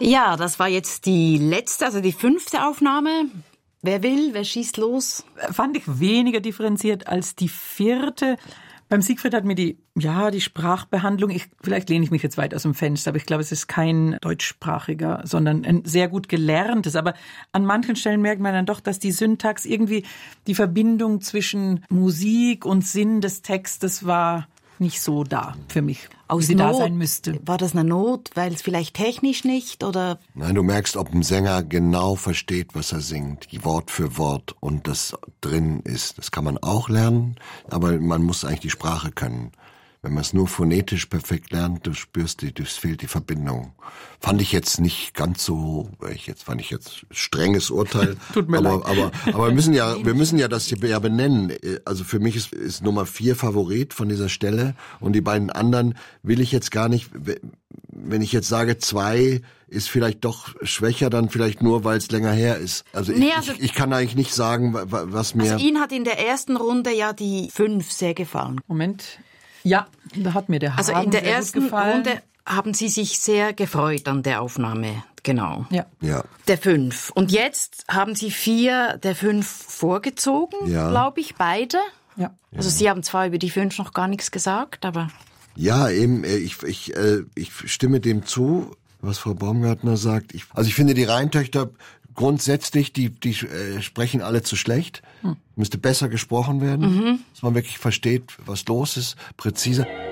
Ja, das war jetzt die letzte, also die 5. Aufnahme. Wer will, wer schießt los? Fand ich weniger differenziert als die 4. Beim Siegfried hat mir die Sprachbehandlung, vielleicht lehne ich mich jetzt weit aus dem Fenster, aber ich glaube, es ist kein deutschsprachiger, sondern ein sehr gut gelerntes. Aber an manchen Stellen merkt man dann doch, dass die Syntax irgendwie, die Verbindung zwischen Musik und Sinn des Textes war nicht so da für mich, wie sie da sein müsste. War das eine Not, weil es vielleicht technisch nicht oder? Nein, du merkst, ob ein Sänger genau versteht, was er singt, Wort für Wort und das drin ist. Das kann man auch lernen, aber man muss eigentlich die Sprache können. Wenn man es nur phonetisch perfekt lernt, du spürst, es fehlt die Verbindung. Fand ich jetzt nicht ganz so, fand ich jetzt strenges Urteil. Tut mir leid. Aber wir müssen ja das hier benennen. Also für mich ist Nummer 4 Favorit von dieser Stelle und die beiden anderen will ich jetzt gar nicht, wenn ich jetzt sage 2 ist vielleicht doch schwächer, dann vielleicht nur, weil es länger her ist. Also ich kann eigentlich nicht sagen, was mir... Also Ihnen hat in der ersten Runde ja die 5 sehr gefallen. Moment. Ja, da hat mir der Also Hagen in der sehr ersten gut gefallen. Runde haben Sie sich sehr gefreut an der Aufnahme, genau. Ja. Der 5. Und jetzt haben Sie 4 der 5 vorgezogen, glaube ich, beide. Ja. Also Sie haben zwar über die 5 noch gar nichts gesagt, aber... Ja, eben, ich stimme dem zu, was Frau Baumgartner sagt. Ich finde die Rheintöchter grundsätzlich, die sprechen alle zu schlecht. Müsste besser gesprochen werden, dass man wirklich versteht, was los ist, präziser.